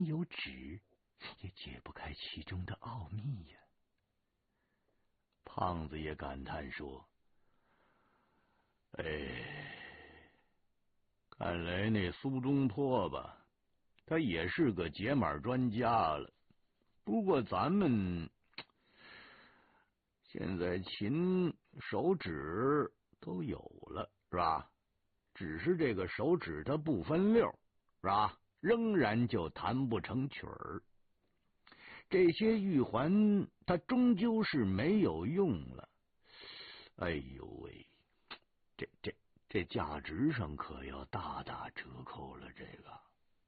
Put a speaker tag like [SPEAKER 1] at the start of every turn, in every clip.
[SPEAKER 1] 有纸也解不开其中的奥秘呀。
[SPEAKER 2] 胖子也感叹说：“看来那苏东坡吧，他也是个解码专家了。不过咱们现在琴、手指都有了，是吧？只是这个手指它不分溜，是吧？仍然就弹不成曲儿。这些玉环它终究是没有用了。哎呦喂，这价值上可要大打折扣了。这个，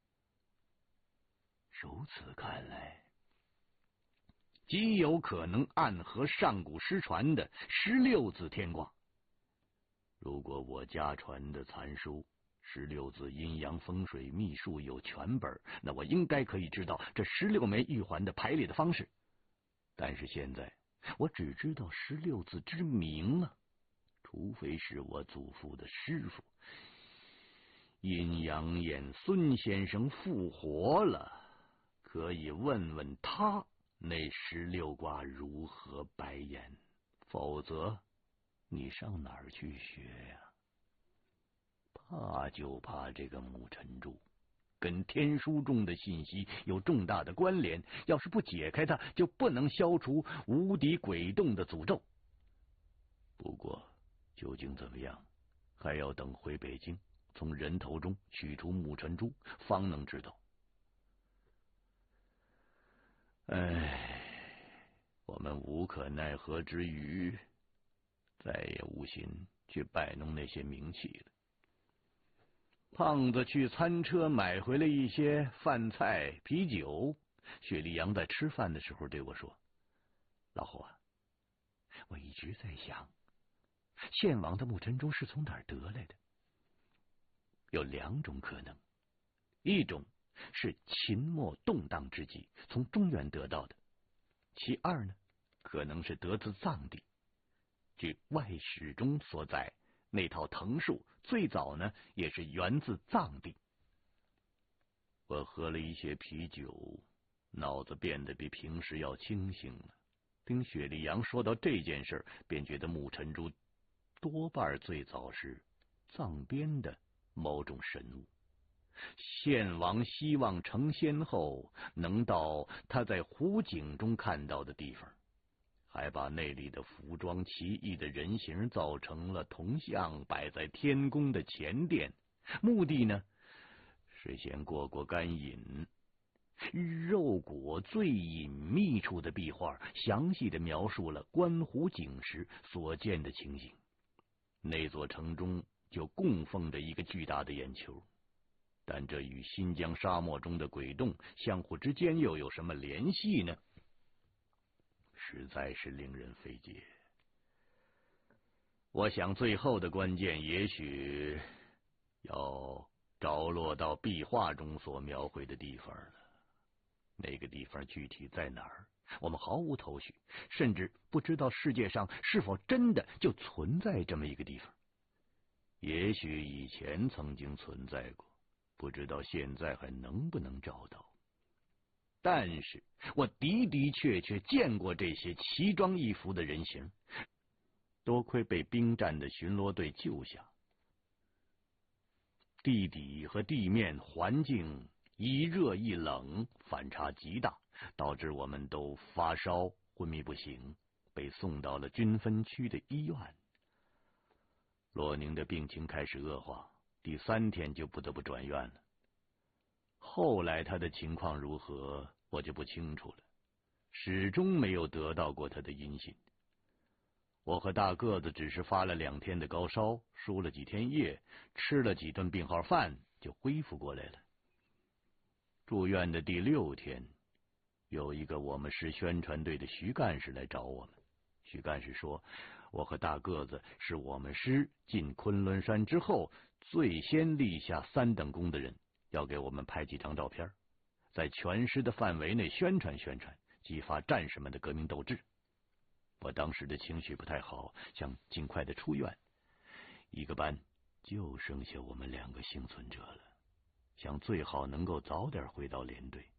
[SPEAKER 1] 如此看来，
[SPEAKER 2] 极有可能暗合上古失传的16字天卦。如果我家传的残书16字阴阳风水秘术有全本，那我应该可以知道这16枚玉环的排列的方式。但是现在我只知道16字之名啊，除非是我祖父的师傅阴阳眼孙先生复活了，可以问问他那16卦如何白言，否则你上哪儿去学呀？怕就怕这个母辰柱跟天书中的信息有重大的关联，要是不解开它，就不能消除无敌鬼洞的诅咒。不过究竟怎么样，还要等回北京从人头中取出母辰珠，方能知道。我们无可奈何之余，再也无心去摆弄那些名器了。胖子去餐车买回了一些饭菜、啤酒。雪莉杨在吃饭的时候对我说：“
[SPEAKER 1] 老侯啊，我一直在想，献王的母辰珠是从哪儿得来的？有2种可能，一种是秦末动荡之际从中原得到的，其二呢，可能是得自藏地。据外史中所载，那套藤术最早呢也是源自藏地。”
[SPEAKER 2] 我喝了一些啤酒，脑子变得比平时要清醒了。听雪莉杨说到这件事，便觉得母辰珠多半最早是藏边的某种神物。献王希望成仙后能到他在湖景中看到的地方，还把那里的服装奇异的人形造成了铜像，摆在天宫的前殿，目的呢是先过干瘾。肉果最隐秘处的壁画详细的描述了观湖景时所见的情形。那座城中就供奉着一个巨大的眼球，但这与新疆沙漠中的鬼洞相互之间又有什么联系呢？实在是令人费解。我想最后的关键也许要着落到壁画中所描绘的地方了。那个地方具体在哪儿，我们毫无头绪，甚至不知道世界上是否真的就存在这么一个地方。也许以前曾经存在过，不知道现在还能不能找到。但是我的确见过这些奇装异服的人形，多亏被兵站的巡逻队救下。地底和地面环境一热一冷，反差极大，导致我们都发烧昏迷不醒，被送到了军分区的医院。洛宁的病情开始恶化，第3天就不得不转院了。后来他的情况如何，我就不清楚了，始终没有得到过他的音信。我和大个子只是发了2天的高烧，输了几天液，吃了几顿病号饭，就恢复过来了。住院的第6天，有一个我们市宣传队的徐干事来找我们。徐干事说，我和大个子是我们师进昆仑山之后最先立下3等功的人，要给我们拍几张照片，在全师的范围内宣传宣传，激发战士们的革命斗志。我当时的情绪不太好，想尽快的出院。一个班就剩下我们2个幸存者了，想最好能够早点回到连队。